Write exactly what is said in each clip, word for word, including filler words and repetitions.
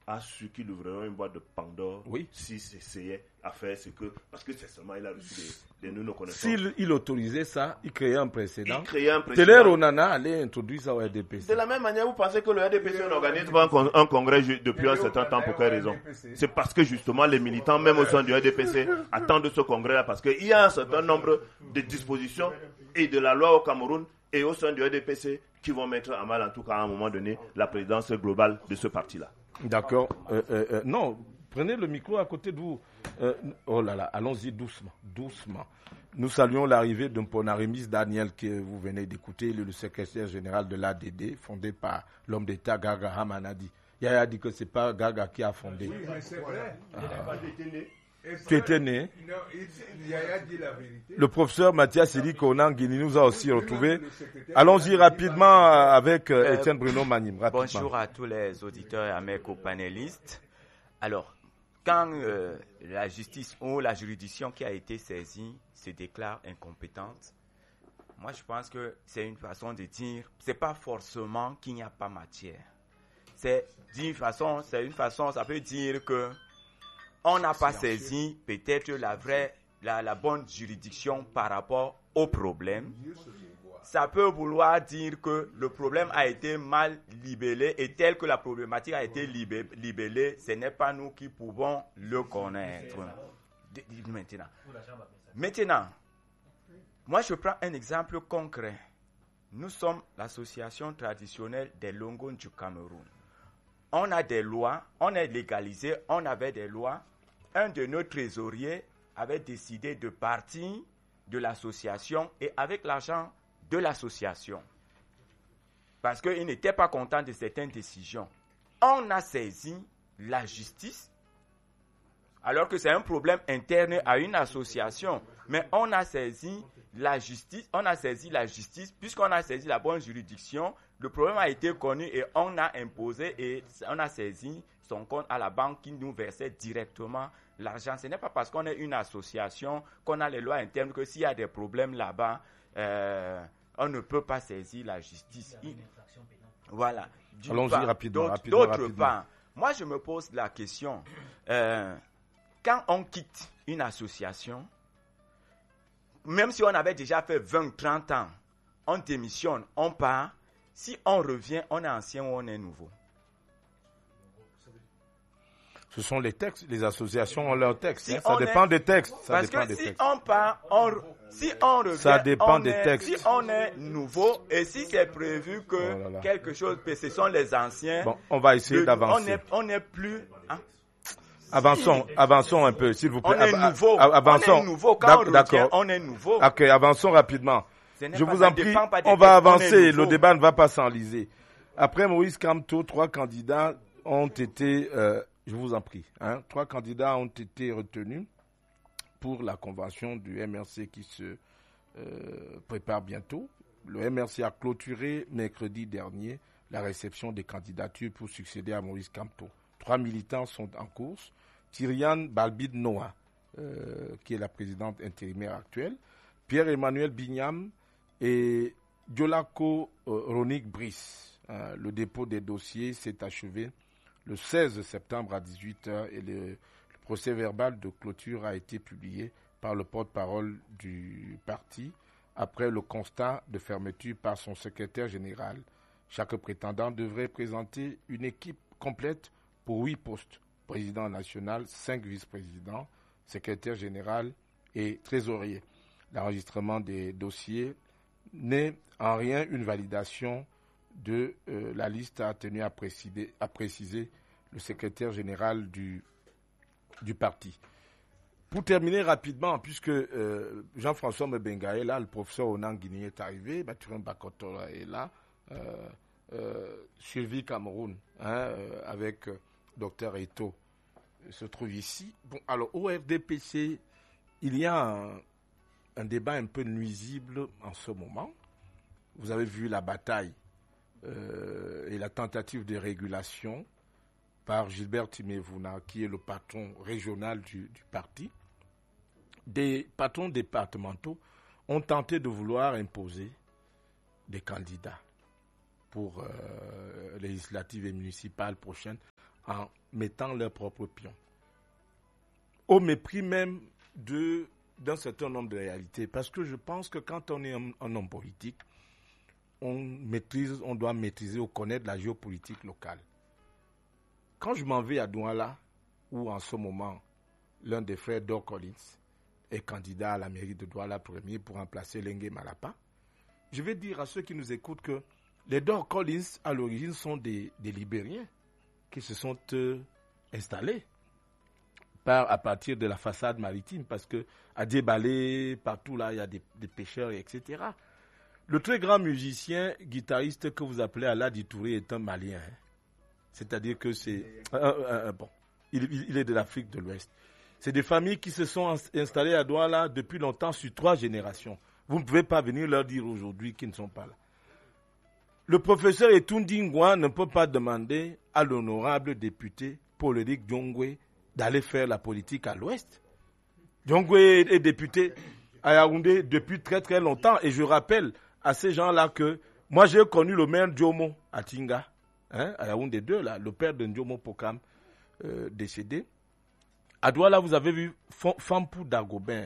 a su qu'il ouvrirait une boîte de Pandore oui. s'il s'essayait à faire ce que... Parce que c'est seulement il a reçu des, des nous nos connaissances. S'il il autorisait ça, il créait un précédent. Il créait un précédent. Télé Ronana allait introduire ça au R D P C. De la même manière, vous pensez que le R D P C n'organise pas un, con, un congrès ju- depuis un certain temps pour quelle raison? C'est parce que justement les militants, même au sein du R D P C, attendent ce congrès-là parce qu'il y a un certain nombre de dispositions et de la loi au Cameroun et au sein du R D P C qui vont mettre à mal, en tout cas à un moment donné, la présidence globale de ce parti-là. D'accord. Euh, euh, euh, non, prenez le micro à côté de vous. Euh, oh là là, allons-y doucement, doucement. Nous saluons l'arrivée d'un Ponarimis Daniel que vous venez d'écouter, il est le secrétaire général de l'A D D, fondé par l'homme d'État Gaga Hamanadi. Yaya dit que ce n'est pas Gaga qui a fondé. Oui, mais c'est vrai. Ah. Tu étais né. Non, il, Yaya dit la vérité. Le professeur Mathias Eli Konangini nous a aussi retrouvés. Allons-y rapidement avec euh, Étienne Bruno Manim. Rapidement. Bonjour à tous les auditeurs et à mes copanélistes. Alors, quand euh, la justice ou la juridiction qui a été saisie se déclare incompétente, moi je pense que c'est une façon de dire, c'est pas forcément qu'il n'y a pas matière. C'est d'une façon, c'est une façon, ça peut dire que on n'a pas saisi peut-être la vraie, la, la bonne juridiction par rapport au problème. Ça peut vouloir dire que le problème a été mal libellé et tel que la problématique a été libé, libellée, ce n'est pas nous qui pouvons le connaître. Maintenant, maintenant, moi je prends un exemple concret. Nous sommes l'association traditionnelle des Longons du Cameroun. On a des lois, on est légalisé, on avait des lois. Un de nos trésoriers avait décidé de partir de l'association et avec l'argent de l'association. Parce qu'il n'était pas content de certaines décisions. On a saisi la justice, alors que c'est un problème interne à une association. Mais on a saisi la justice, on a saisi la justice, puisqu'on a saisi la bonne juridiction, le problème a été connu et on a imposé et on a saisi son compte à la banque qui nous versait directement l'argent. Ce n'est pas parce qu'on est une association qu'on a les lois internes que s'il y a des problèmes là-bas, euh, on ne peut pas saisir la justice. Il... Voilà. Allons-y part, rapidement. D'autre, rapidement, d'autre rapidement. part, moi je me pose la question, euh, quand on quitte une association, même si on avait déjà fait vingt, trente ans, on démissionne, on part, si on revient, on est ancien ou on est nouveau. Ce sont les textes, les associations ont leurs textes. Si hein, ça dépend est... des textes. Ça Parce dépend que des si textes. on part, on... si on revient, ça dépend on des est... textes. Si on est nouveau et si c'est prévu que oh là là. quelque chose, ce sont les anciens. Bon, on va essayer de... d'avancer. On n'est plus... Hein? Avançons, si... avançons un peu, s'il vous plaît. On est nouveau. Avançons. On est nouveau. Quand on D'accord. revient, on est nouveau. Ok, avançons rapidement. Je pas, vous en prie, on va avancer. Le débat ne va pas s'enliser. Après Moïse Kamto, trois candidats ont été, euh, je vous en prie, hein, trois candidats ont été retenus pour la convention du M R C qui se euh, prépare bientôt. Le M R C a clôturé mercredi dernier la réception des candidatures pour succéder à Moïse Kamto. Trois militants sont en course. Tyriane Balbide Noah, euh, qui est la présidente intérimaire actuelle, Pierre-Emmanuel Bignam et Diolako euh, Ronick Brice. Euh, le dépôt des dossiers s'est achevé le seize septembre à dix-huit heures et le, le procès verbal de clôture a été publié par le porte-parole du parti après le constat de fermeture par son secrétaire général. Chaque prétendant devrait présenter une équipe complète pour huit postes, président national, cinq vice-présidents, secrétaire général et trésorier. L'enregistrement des dossiers n'est en rien une validation de euh, la liste, a tenu à préciser, à préciser le secrétaire général du, du parti. Pour terminer rapidement, puisque euh, Jean-François Mbenga est là, le professeur Onan Guinée est arrivé, Mathurin Bakotola est là, euh, euh, Sylvie Cameroun, hein, euh, avec euh, Docteur Eto, se trouve ici. Bon, alors, au F D P C, il y a un, un débat un peu nuisible en ce moment. Vous avez vu la bataille euh, et la tentative de régulation par Gilbert Timévouna, qui est le patron régional du, du parti. Des patrons départementaux ont tenté de vouloir imposer des candidats pour euh, les législatives et municipales prochaines en mettant leurs propres pions. Au mépris même de, d'un certain nombre de réalités. Parce que je pense que quand on est un, un homme politique, on maîtrise, on doit maîtriser ou connaître la géopolitique locale. Quand je m'en vais à Douala, où en ce moment, l'un des frères Dor Collins est candidat à la mairie de Douala premier pour remplacer Lengue Malapa, je vais dire à ceux qui nous écoutent que les Dor Collins, à l'origine, sont des, des Libériens qui se sont euh, installés par, à partir de la façade maritime, parce que à Diebalé, partout là, il y a des, des pêcheurs, et cetera. Le très grand musicien, guitariste que vous appelez Aladi Touré est un Malien. Hein. C'est-à-dire que c'est... Euh, euh, euh, bon, il, il est de l'Afrique de l'Ouest. C'est des familles qui se sont installées à Douala depuis longtemps, sur trois générations. Vous ne pouvez pas venir leur dire aujourd'hui qu'ils ne sont pas là. Le professeur Etundi Ngwa ne peut pas demander à l'honorable député Paul-Éric Diongwe d'aller faire la politique à l'Ouest. Diongwe est député à Yaoundé depuis très très longtemps. Et je rappelle à ces gens-là que moi j'ai connu le maire Diomo à Tinga, hein, à Yaoundé deux, là, le père de Ndiomo Pokam, euh, décédé. À Douala, vous avez vu Fampou Dagobin,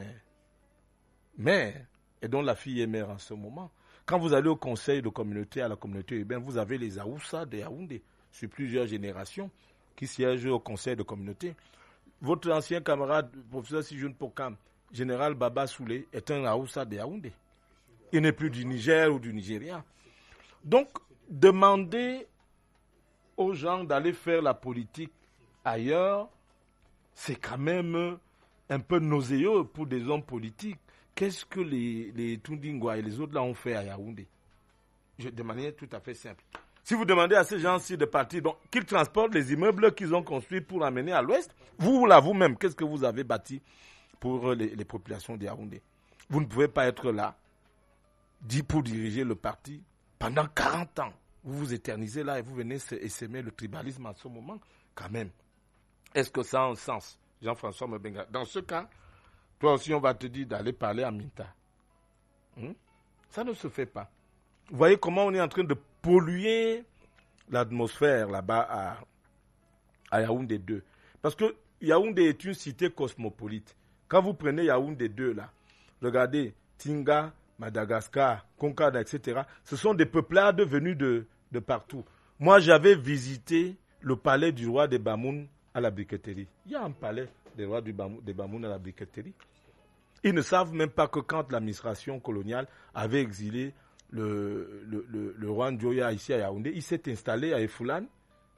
mère, et dont la fille est mère en ce moment. Quand vous allez au conseil de communauté, à la communauté urbaine, vous avez les Aoussa de Yaoundé, sur plusieurs générations, qui siègent au conseil de communauté. Votre ancien camarade, professeur Sijoun Pokam, général Baba Soulé, est un Aoussa de Yaoundé. Il n'est plus du Niger ou du Nigeria. Donc, demander aux gens d'aller faire la politique ailleurs, c'est quand même un peu nauséeux pour des hommes politiques. Qu'est-ce que les, les Tundingwa et les autres là ont fait à Yaoundé? Je, de manière tout à fait simple. Si vous demandez à ces gens-ci de partir, donc, qu'ils transportent les immeubles qu'ils ont construits pour amener à l'ouest, vous là, vous-même, qu'est-ce que vous avez bâti pour les, les populations de Yaoundé? Vous ne pouvez pas être là, dit pour diriger le parti pendant quarante ans. Vous vous éternisez là et vous venez s'aimer le tribalisme en ce moment, quand même. Est-ce que ça a un sens, Jean-François Mbenga? Dans ce cas, toi aussi, on va te dire d'aller parler à Minta. Hmm? Ça ne se fait pas. Vous voyez comment on est en train de polluer l'atmosphère là-bas à, à Yaoundé deux. Parce que Yaoundé est une cité cosmopolite. Quand vous prenez Yaoundé deux, là, regardez, Tinga, Madagascar, Konkada, et cetera, ce sont des peuplades venus de, de partout. Moi, j'avais visité le palais du roi des Bamoun à la briqueterie. Il y a un palais des rois du Bamou, des Bamoun à la briqueterie. Ils ne savent même pas que quand l'administration coloniale avait exilé le, le, le, le roi Ndjoya ici à Yaoundé, il s'est installé à Efoulan,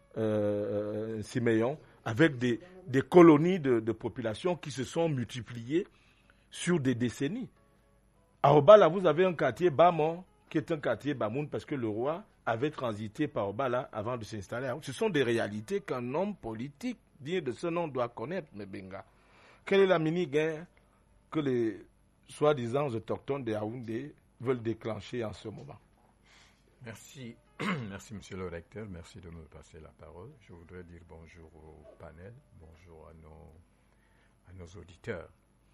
euh, Siméon, avec des, des colonies de, de population qui se sont multipliées sur des décennies. À Obala, vous avez un quartier Bamon, qui est un quartier Bamoun, parce que le roi avait transité par Obala avant de s'installer. Ce sont des réalités qu'un homme politique digne de ce nom doit connaître, Mbenga. Quelle est la mini-guerre que les soi-disant autochtones de Yaoundé veulent déclencher en ce moment? Merci. Merci, monsieur le recteur. Merci de me passer la parole. Je voudrais dire bonjour au panel, bonjour à nos, à nos auditeurs.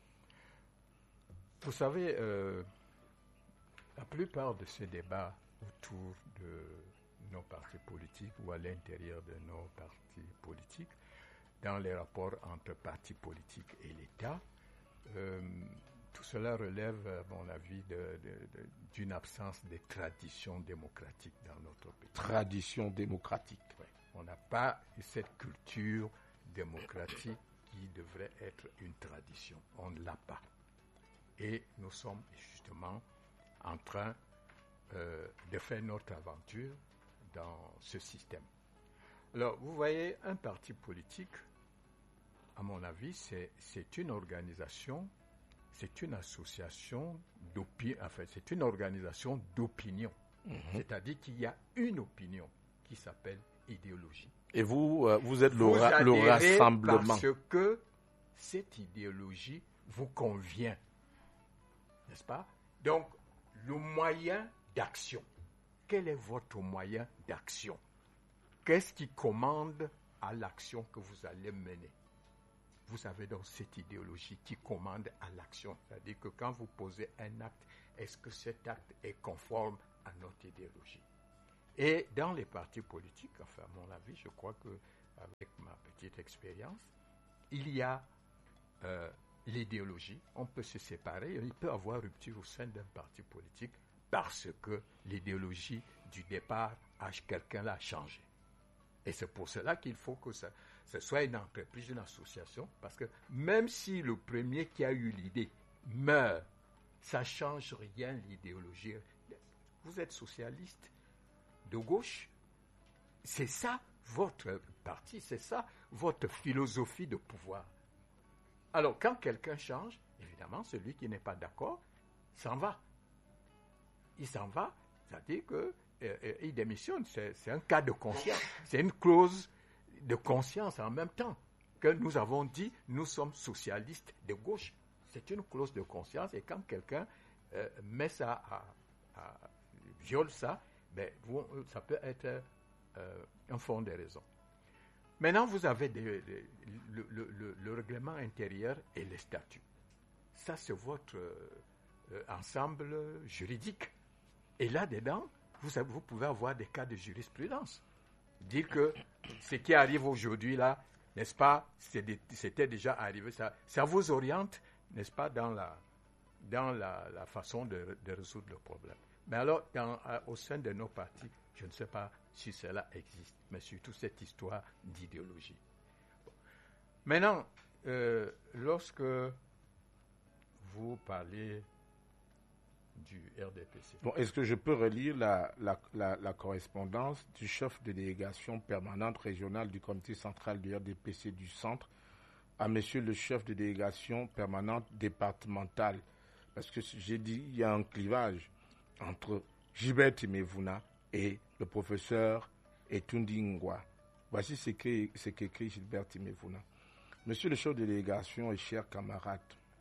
Vous savez, euh, la plupart de ces débats autour de nos partis politiques ou à l'intérieur de nos partis politiques, dans les rapports entre partis politiques et l'État, euh, tout cela relève, à mon avis, de, de, de, d'une absence de tradition démocratique dans notre pays. Tradition démocratique. Oui. On n'a pas cette culture démocratique qui devrait être une tradition. On ne l'a pas. Et nous sommes justement en train euh, de faire notre aventure dans ce système. Alors, vous voyez, un parti politique, à mon avis, c'est, c'est une organisation, c'est une association d'opinion, enfin, c'est une organisation d'opinion. Mm-hmm. C'est-à-dire qu'il y a une opinion qui s'appelle idéologie. Et vous, euh, vous êtes le, vous ra- le rassemblement. Parce que cette idéologie vous convient, n'est-ce pas? Donc, le moyen d'action. Quel est votre moyen d'action? Qu'est-ce qui commande à l'action que vous allez mener? Vous avez donc cette idéologie qui commande à l'action. C'est-à-dire que quand vous posez un acte, est-ce que cet acte est conforme à notre idéologie? Et dans les partis politiques, enfin, à mon avis, je crois que avec petite expérience, il y a euh, l'idéologie. On peut se séparer, il peut y avoir rupture au sein d'un parti politique parce que l'idéologie du départ, a, quelqu'un l'a changé. Et c'est pour cela qu'il faut que ça, ce soit une entreprise, une association, parce que même si le premier qui a eu l'idée meurt, ça ne change rien l'idéologie. Vous êtes socialiste de gauche, c'est ça votre parti, c'est ça votre philosophie de pouvoir. Alors quand quelqu'un change, évidemment celui qui n'est pas d'accord s'en va. Il s'en va, c'est-à-dire qu'il euh, démissionne, c'est, c'est un cas de conscience, c'est une clause de conscience en même temps que nous avons dit nous sommes socialistes de gauche. C'est une clause de conscience et quand quelqu'un euh, met ça, à, à, viole ça, ben, vous, ça peut être euh, un fond de raison. Maintenant, vous avez des, des, le, le, le, le règlement intérieur et les statuts. Ça, c'est votre euh, ensemble juridique. Et là-dedans, vous, vous pouvez avoir des cas de jurisprudence. Dire que ce qui arrive aujourd'hui, là, n'est-ce pas, c'était déjà arrivé, ça, ça vous oriente, n'est-ce pas, dans la, dans la, la façon de, de résoudre le problème. Mais alors, dans, au sein de nos partis, je ne sais pas si cela existe, mais surtout cette histoire d'idéologie. Bon. Maintenant, euh, lorsque vous parlez du R D P C. Bon, est-ce que je peux relire la, la, la, la correspondance du chef de délégation permanente régionale du comité central du R D P C du centre à monsieur le chef de délégation permanente départementale? Parce que j'ai dit, il y a un clivage entre Gilbert Timevuna et le professeur Etundi Ngwa. Voici ce qu'écrit, ce qu'écrit Gilbert Timevuna. Monsieur le chef de délégation et chers camarades,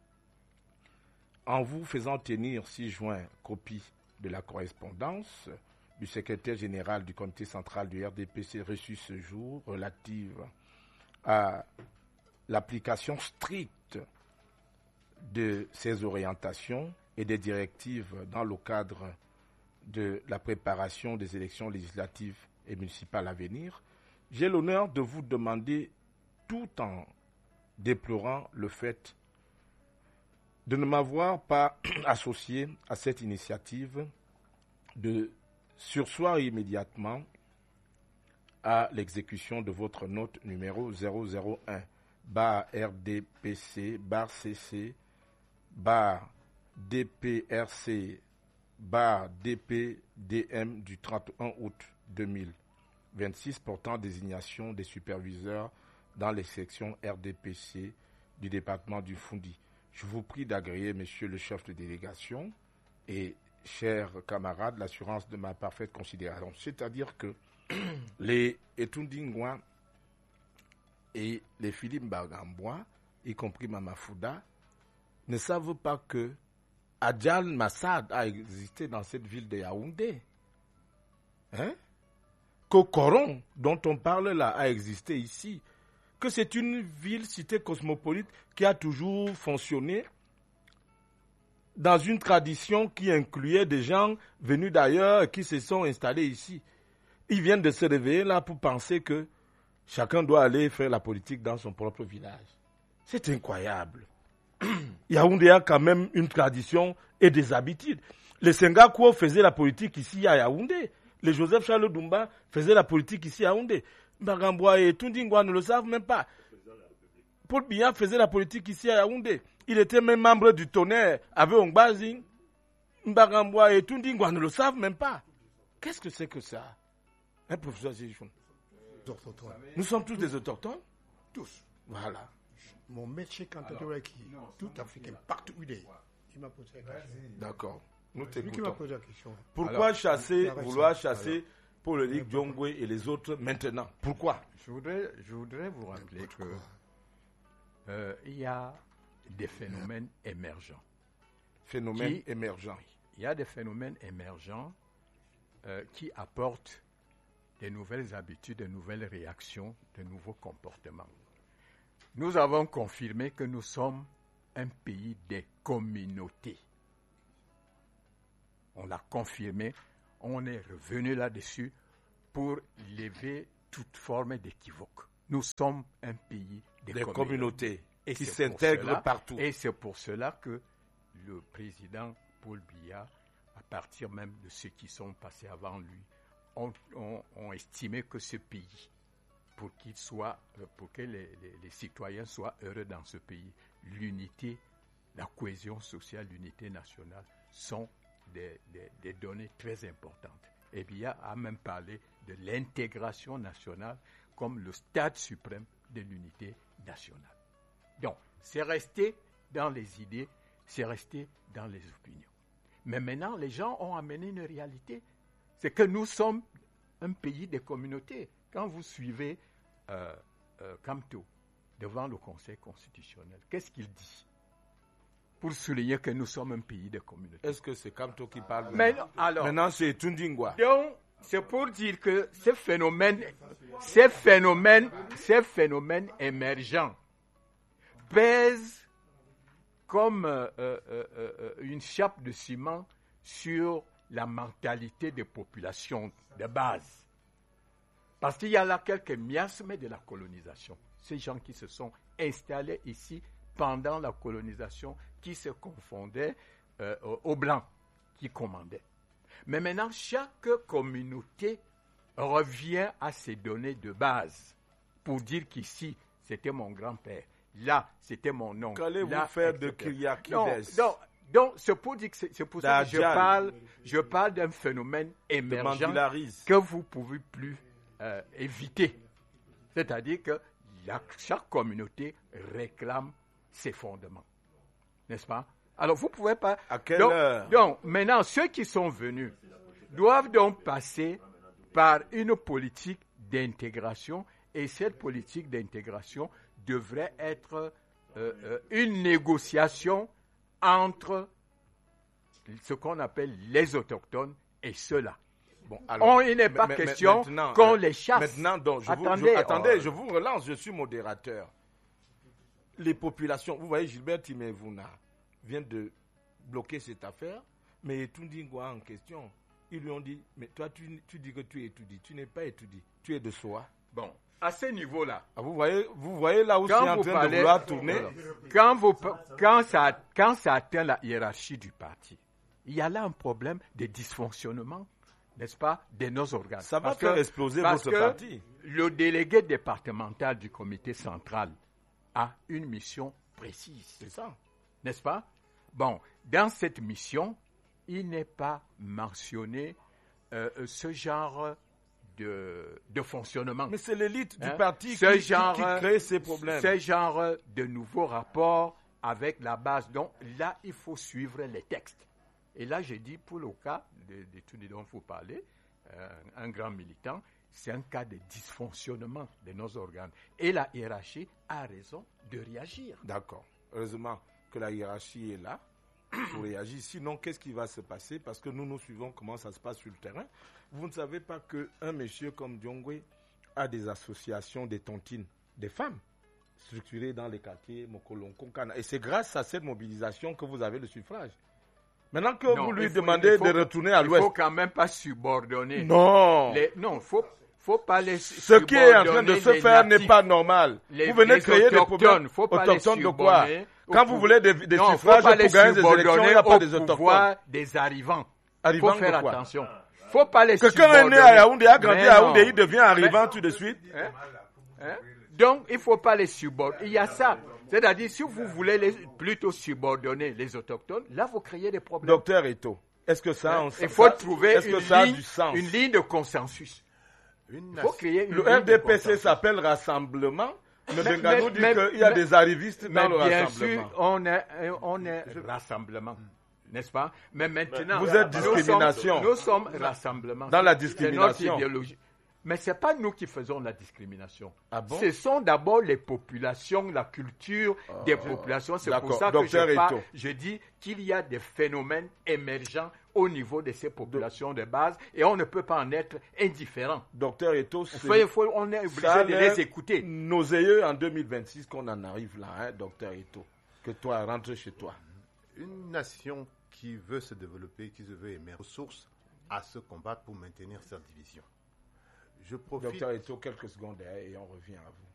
en vous faisant tenir six juin copie de la correspondance du secrétaire général du comité central du R D P C reçue ce jour relative à l'application stricte de ces orientations et des directives dans le cadre de la préparation des élections législatives et municipales à venir, j'ai l'honneur de vous demander, tout en déplorant le fait de ne m'avoir pas associé à cette initiative, de surseoir immédiatement à l'exécution de votre note numéro zéro zéro un, barre R D P C, barre C C, barre D P R C, barre D P D M du trente et un août deux mille vingt-six portant désignation des superviseurs dans les sections R D P C du département du Foundi. Je vous prie d'agréer, monsieur le chef de délégation et chers camarades, l'assurance de ma parfaite considération. C'est-à-dire que les Etundi Ngwa et les Philippe Bagambwa, y compris Mama Fouda, ne savent pas que Adjal Massad a existé dans cette ville de Yaoundé. Hein? Que Coron, dont on parle là, a existé ici. Que c'est une ville, cité cosmopolite, qui a toujours fonctionné dans une tradition qui incluait des gens venus d'ailleurs et qui se sont installés ici. Ils viennent de se réveiller là pour penser que chacun doit aller faire la politique dans son propre village. C'est incroyable. Yaoundé a quand même une tradition et des habitudes. Les Senghakouo faisaient la politique ici à Yaoundé. Les Joseph Charles Dumba faisaient la politique ici à Yaoundé. Bagambwa et Etundi Ngwa ne le savent même pas. Paul Biya faisait la politique ici à Yaoundé. Il était même membre du tonnerre avec Ongbazi. Bagambwa et Etundi Ngwa ne le savent même pas. Qu'est-ce que c'est que ça? Hein, professeur Zijoun? Nous sommes tous des autochtones? Tous. Voilà. Mon métier cantateur qui tout africain, partout où il est. Il m'a posé la question. D'accord. Nous C'est lui qui m'a t'écoutons. posé la question. Pourquoi Alors, chasser, alors, vouloir chasser Paul-Éric Diongwe et les autres maintenant? Pourquoi? Je voudrais, je voudrais vous rappeler que euh, il y a des phénomènes émergents. Phénomène Qui- émergent. Il y a des phénomènes émergents euh, qui apportent de nouvelles habitudes, de nouvelles réactions, de nouveaux comportements. Nous avons confirmé que nous sommes un pays des communautés. On l'a confirmé, on est revenu là-dessus pour lever toute forme d'équivoque. nous sommes un pays des, des communautés, communautés et qui c'est pour s'intègrent cela- partout. Et c'est pour cela que le président Paul Biya, à partir même de ceux qui sont passés avant lui, ont, ont- ont estimé que ce pays, pour qu'il soit, pour que les, les- les citoyens soient heureux dans ce pays, l'unité, la cohésion sociale, l'unité nationale sont des, des- des données très importantes. Et Biya a même parlé de l'intégration nationale comme le stade suprême de l'unité nationale. Donc, c'est resté dans les idées, c'est resté dans les opinions. Mais maintenant, les gens ont amené une réalité. C'est que nous sommes un pays des communautés. Quand vous suivez euh, euh, Kamto devant le Conseil constitutionnel, qu'est-ce qu'il dit pour souligner que nous sommes un pays des communautés? Est-ce que c'est Kamto qui parle Mais maintenant? non, alors, Maintenant, c'est Tundingwa. donc, c'est pour dire que ces phénomènes, ces phénomènes, ces phénomènes émergents pèsent comme euh, euh, euh, euh, une chape de ciment sur la mentalité des populations de base. Parce qu'il y a là quelques miasmes de la colonisation. Ces gens qui se sont installés ici pendant la colonisation, qui se confondaient euh, aux Blancs, qui commandaient. Mais maintenant, chaque communauté revient à ses données de base pour dire qu'ici, c'était mon grand-père. Là, c'était mon oncle. Qu'allez-vous Là, faire de et cetera. Kyriakides? Non, non, donc, c'est pour dire que c'est, c'est pour ça que je D'Adjal. parle, je parle d'un phénomène De émergent Mandelaris. que vous ne pouvez plus euh, éviter. C'est-à-dire que la- chaque communauté réclame ses fondements. N'est-ce pas? Alors, vous ne pouvez pas... À quelle donc, heure? donc, maintenant, ceux qui sont venus doivent donc passer par une politique d'intégration, et cette politique d'intégration devrait être euh, euh, une négociation entre ce qu'on appelle les autochtones et ceux-là. Bon, On- il n'est pas mais- mais- question maintenant, qu'on euh, les chasse. Maintenant, donc, je vous, Attendez, je- attendez, euh, je vous relance, je suis modérateur. Les populations, vous voyez, Gilbert Timevuna vient de bloquer cette affaire, mais Tundingwa en question, ils lui ont dit, mais toi, tu, tu dis que tu étudies, tu n'es pas étudié, tu es de soi. Bon, à ce niveau-là, Ah, vous, voyez, vous voyez là où c'est quand en vous train parlez, de vouloir tourner. quand, vous, quand, ça, quand ça atteint la hiérarchie du parti, il y a là un problème de dysfonctionnement, n'est-ce pas, de nos organes. Ça va Parce faire que- exploser parce votre que parti. Le délégué départemental du comité central a une mission précise. C'est ça. N'est-ce pas? Bon, dans cette mission, il n'est pas mentionné euh, ce genre de, de fonctionnement. Mais c'est l'élite du Hein? parti Ce qui, qui- genre, qui crée ces problèmes. Ce genre de nouveaux rapports avec la base. Donc là, il faut suivre les textes. Et là, j'ai dit, pour le cas de, de tout ce dont vous parlez, euh, un grand militant, c'est un cas de dysfonctionnement de nos organes. Et la hiérarchie a raison de réagir. D'accord. Heureusement que la hiérarchie est là pour réagir. Sinon, qu'est-ce qui va se passer? Parce que nous, nous suivons comment ça se passe sur le terrain. Vous ne savez pas qu'un monsieur comme Diongwe a des associations des tontines, des femmes, structurées dans les quartiers Mokolonko, Kana. Et c'est grâce à cette mobilisation que vous avez le suffrage. Maintenant que Non, vous lui il faut- demandez il faut- de retourner à Il ne l'ouest. faut quand même pas subordonner. Non. Les- non, il faut, faut pas les Ce qui est en train de se faire n'est pas normal. Les- vous venez les créer des autochtones, problèmes faut pas les autochtones de quoi? subordonner au Quand vous pou- voulez des, des Non, faut suffrages pas les pour gagner des élections, il n'y subordonner a pas au des autochtones. pouvoir des arrivants. Arrivants faut faire de quoi? attention. Faut pas les Quelqu'un est né subordonner. à Yaoundé, a grandi Mais à Yaoundé, non. il devient arrivant tout de suite. Hein? Hein? Donc, il ne faut pas les subordonner. Il y a ça. C'est-à-dire, si vous voulez les, plutôt subordonner les autochtones, là, vous créez des problèmes. Docteur Eto, est-ce que ça, on Il faut ça- trouver est-ce que une, ça a ligne, du sens? une ligne de consensus. Une Il faut créer une Le ligne R D P de C consensus. s'appelle Rassemblement. Le Mais- Bengano mais- dit mais- qu'il y a mais- des arrivistes Mais dans le bien rassemblement. sûr, on est, on est rassemblement, n'est-ce pas? Mais maintenant, Vous êtes nous sommes- discrimination. Nous sommes, rassemblement. Dans la C'est discrimination. notre idéologie. Mais ce n'est pas nous qui faisons la discrimination. Ah bon? Ce sont d'abord les populations, la culture des populations. C'est pour D'accord. ça que Docteur je, parle- Eto. je dis qu'il y a des phénomènes émergents au niveau de ces populations de base et on ne peut pas en être indifférent. Docteur Eto, Il faut- il faut- on est obligé ça a de l'air les écouter. nauséeux en deux mille vingt-six qu'on en arrive là, hein, docteur Eto. Que toi, rentre chez toi. Une nation qui veut se développer, qui veut émerger, ressources à se combattre pour maintenir sa division. Je profite. Docteur Eto, quelques secondes hein, et on revient à vous.